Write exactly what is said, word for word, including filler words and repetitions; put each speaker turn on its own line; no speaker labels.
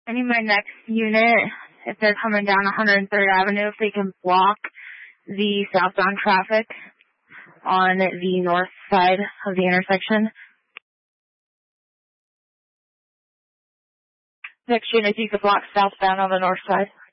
I need my next unit, if they're coming down one hundred third Avenue, if they can block the southbound traffic on the north side of the intersection. Next unit, if you could block southbound on the north side.